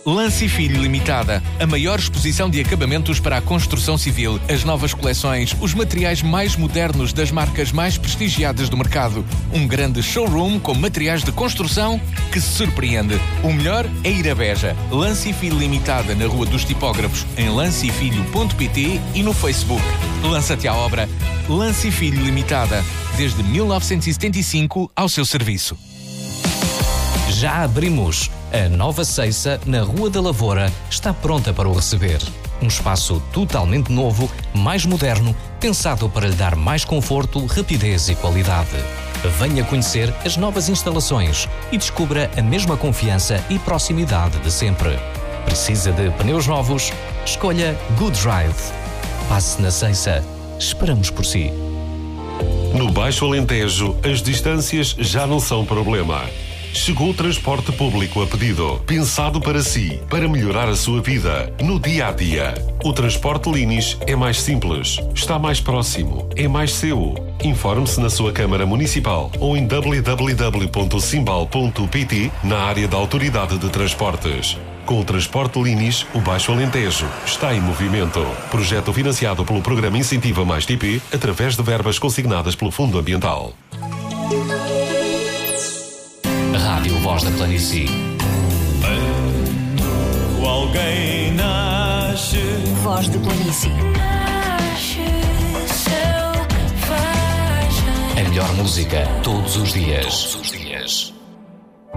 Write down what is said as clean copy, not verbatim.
Lance Filho Limitada, a maior exposição de acabamentos para a construção civil, as novas coleções, os materiais mais modernos das marcas mais prestigiadas do mercado. Um grande showroom com materiais de construção que se surpreende. O melhor é ir a Beja. Lance Filho Limitada na Rua dos Tipógrafos, em lancefilho.pt e no Facebook. Lança-te à obra. Lance Filho Limitada, desde 1975 ao seu serviço. Já abrimos! A nova Ceiça, na Rua da Lavoura, está pronta para o receber. Um espaço totalmente novo, mais moderno, pensado para lhe dar mais conforto, rapidez e qualidade. Venha conhecer as novas instalações e descubra a mesma confiança e proximidade de sempre. Precisa de pneus novos? Escolha Good Drive. Passe na Ceiça. Esperamos por si. No Baixo Alentejo, as distâncias já não são problema. Chegou o transporte público a pedido, pensado para si, para melhorar a sua vida, no dia-a-dia. O transporte Linis é mais simples, está mais próximo, é mais seu. Informe-se na sua Câmara Municipal ou em www.simbal.pt na área da Autoridade de Transportes. Com o transporte Linis, o Baixo Alentejo está em movimento. Projeto financiado pelo Programa Incentiva Mais TP, através de verbas consignadas pelo Fundo Ambiental. Rádio Voz da Planície. Quando alguém nasce, Voz da Planície. A melhor música todos os dias.